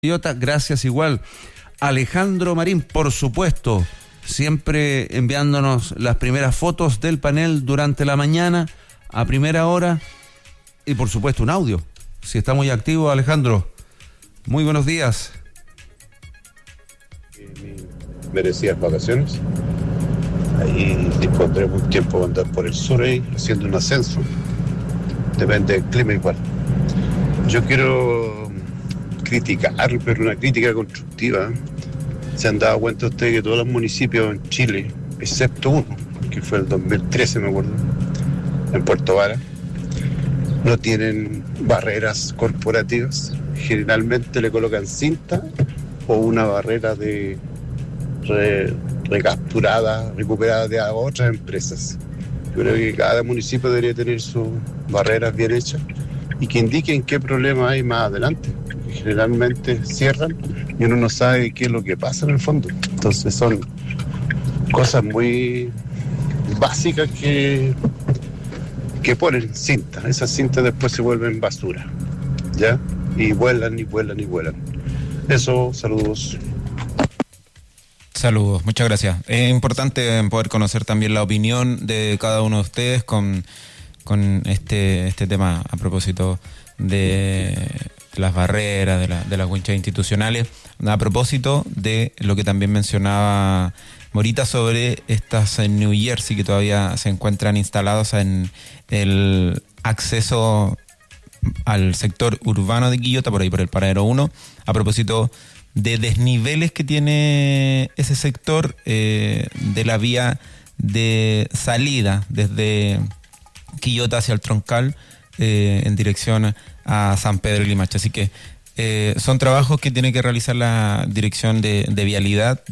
Quillota, gracias igual. Alejandro Marín, por supuesto, siempre enviándonos las primeras fotos del panel durante la mañana, a primera hora, y por supuesto un audio. Si está muy activo, Alejandro, muy buenos días. Merecidas vacaciones. Ahí dispondremos un tiempo de andar por el sur ahí, haciendo un ascenso. Depende del clima igual. Yo quiero criticar, pero una crítica constructiva. Se han dado cuenta ustedes que todos los municipios en Chile, excepto uno, que fue el 2013, me acuerdo, en Puerto Vara, no tienen barreras corporativas. Generalmente le colocan cinta o una barrera de recapturada, recuperada de otras empresas. Yo creo que cada municipio debería tener sus barreras bien hechas y que indiquen qué problema hay más adelante. Generalmente cierran y uno no sabe qué es lo que pasa en el fondo. Entonces son cosas muy básicas que ponen cinta. Esas cintas después se vuelven basura, ¿ya? Y vuelan y vuelan y vuelan. Eso, saludos. Saludos, muchas gracias. Es importante poder conocer también la opinión de cada uno de ustedes con este tema a propósito de las barreras, de las winchas institucionales, a propósito de lo que también mencionaba Morita sobre estas en New Jersey que todavía se encuentran instalados en el acceso al sector urbano de Quillota, por ahí por el Paradero 1, a propósito de desniveles que tiene ese sector de la vía de salida desde Quillota hacia el Troncal en dirección a San Pedro y Limache. Así que son trabajos que tiene que realizar la Dirección de Vialidad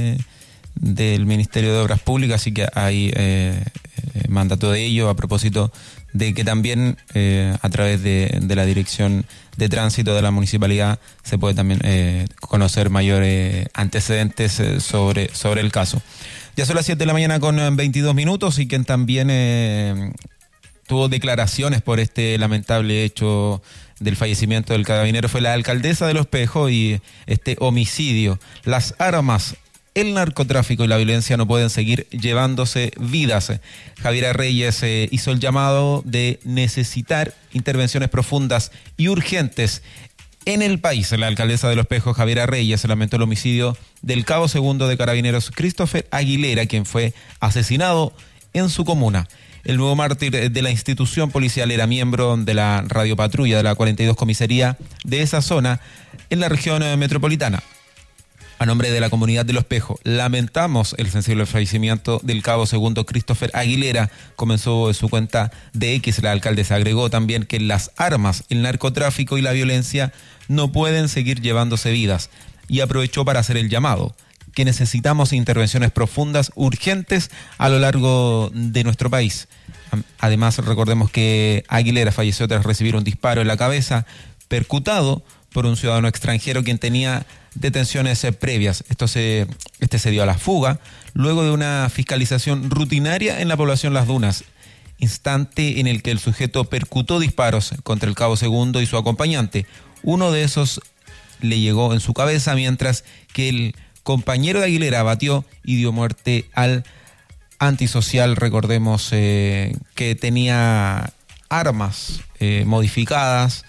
del Ministerio de Obras Públicas, así que hay mandato de ello a propósito de que también a través de la Dirección de Tránsito de la Municipalidad se puede también conocer mayores antecedentes sobre el caso. Ya son las 7 de la mañana con 22 minutos y quien también tuvo declaraciones por este lamentable hecho del fallecimiento del carabinero fue la alcaldesa de Los Espejos y este homicidio. Las armas, el narcotráfico y la violencia no pueden seguir llevándose vidas. Javiera Reyes hizo el llamado de necesitar intervenciones profundas y urgentes en el país. La alcaldesa de Los Espejos, Javiera Reyes, lamentó el homicidio del cabo segundo de Carabineros Christopher Aguilera, quien fue asesinado en su comuna. El nuevo mártir de la institución policial era miembro de la radiopatrulla de la 42 comisaría de esa zona en la región metropolitana. A nombre de la comunidad de Los Espejos, lamentamos el sensible fallecimiento del cabo segundo Christopher Aguilera. Comenzó su cuenta de X. La alcaldesa agregó también que las armas, el narcotráfico y la violencia no pueden seguir llevándose vidas y aprovechó para hacer el llamado que necesitamos intervenciones profundas, urgentes a lo largo de nuestro país. Además, recordemos que Aguilera falleció tras recibir un disparo en la cabeza, percutado por un ciudadano extranjero quien tenía detenciones previas. Este se dio a la fuga luego de una fiscalización rutinaria en la población Las Dunas, instante en el que el sujeto percutó disparos contra el cabo segundo y su acompañante. Uno de esos le llegó en su cabeza, mientras que el compañero de Aguilera batió y dio muerte al antisocial. Recordemos que tenía armas modificadas,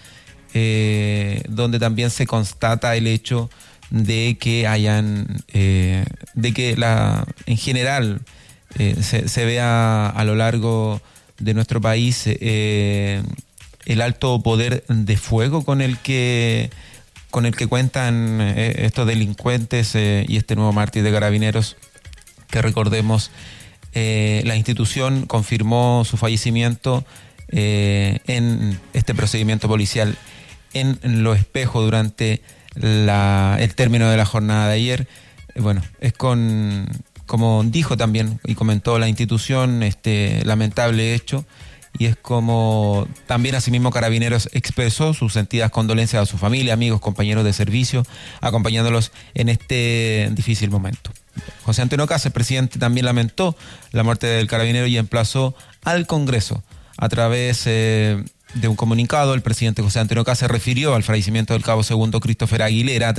donde también se constata el hecho de que en general se vea a lo largo de nuestro país el alto poder de fuego con el que cuentan estos delincuentes y este nuevo mártir de Carabineros, que recordemos la institución confirmó su fallecimiento en este procedimiento policial en Los Espejos durante el término de la jornada de ayer. Bueno, es como dijo también y comentó la institución este lamentable hecho, y es como también asimismo Carabineros expresó sus sentidas condolencias a su familia, amigos, compañeros de servicio, acompañándolos en este difícil momento. José Antonio Cáceres, presidente, también lamentó la muerte del carabinero y emplazó al Congreso a través de un comunicado, el presidente José Antonio Kast se refirió al fallecimiento del cabo segundo Christopher Aguilera